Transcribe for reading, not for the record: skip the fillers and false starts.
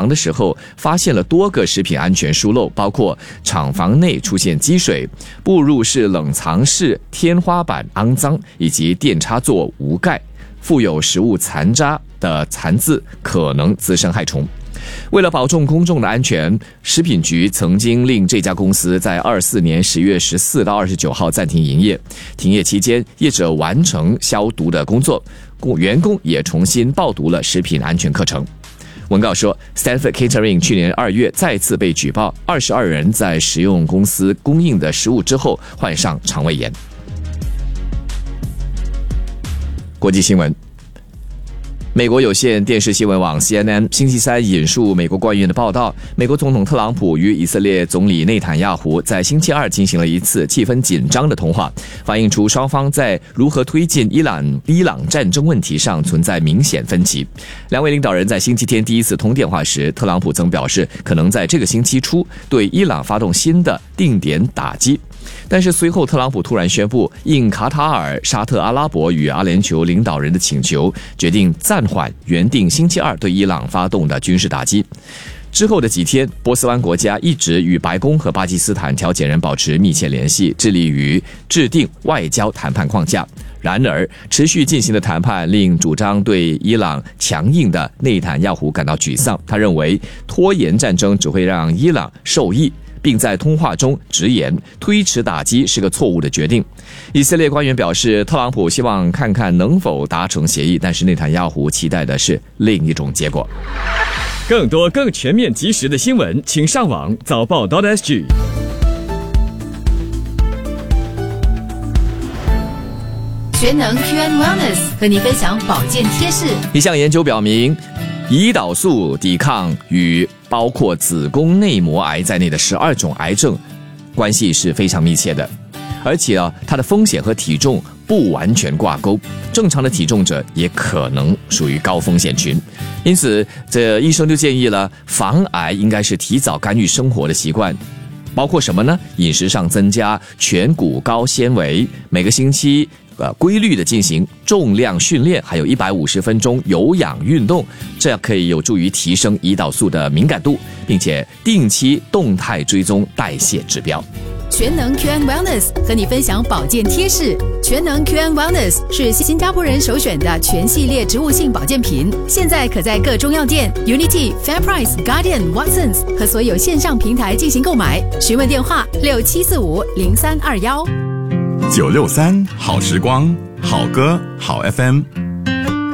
房的时候，发现了多个食品安全疏漏，包括厂房内出现积水、步入式冷藏室天花板肮脏，以及电插座无盖、附有食物残渣的残渍可能滋生害虫。为了保证公众的安全，食品局曾经令这家公司在24年10月14到29号暂停营业。停业期间，业者完成消毒的工作，员工也重新报读了食品安全课程。文告说 Stanford Catering 去年2月再次被举报，22人在食用公司供应的食物之后患上肠胃炎。国际新闻，美国有线电视新闻网 CNN 星期三引述美国官员的报道，美国总统特朗普与以色列总理内塔尼亚胡在星期二进行了一次气氛紧张的通话，反映出双方在如何推进伊朗战争问题上存在明显分歧。两位领导人在星期天第一次通电话时，特朗普曾表示可能在这个星期初对伊朗发动新的定点打击。但是随后特朗普突然宣布，应卡塔尔、沙特阿拉伯与阿联酋领导人的请求，决定暂缓原定星期二对伊朗发动的军事打击。之后的几天，波斯湾国家一直与白宫和巴基斯坦调解人保持密切联系，致力于制定外交谈判框架。然而，持续进行的谈判令主张对伊朗强硬的内塔尼亚胡感到沮丧。他认为拖延战争只会让伊朗受益，并在通话中直言推迟打击是个错误的决定。以色列官员表示，特朗普希望看看能否达成协议，但是内塔尼亚胡期待的是另一种结果。 更多更全面及时的新闻，请上网早报.sg。 全能 QN Wellness 和你分享保健贴士。 一项研究表明，胰岛素抵抗与包括子宫内膜癌在内的12种癌症关系是非常密切的，而且它的风险和体重不完全挂钩，正常的体重者也可能属于高风险群。因此，这医生就建议了，防癌应该是提早干预生活的习惯，包括什么呢？饮食上增加全谷高纤维，每个星期规律的进行重量训练，还有150分钟有氧运动，这样可以有助于提升胰岛素的敏感度，并且定期动态追踪代谢指标。 全能 QN Wellness 和你分享保健贴士。全能 QN Wellness 是新加坡人首选的全系列植物性保健品，现在可在各中药店、Unity、FairPrice、Guardian、Watsons 和所有线上平台进行购买。询问电话67450321。 963好时光，好歌好 FM。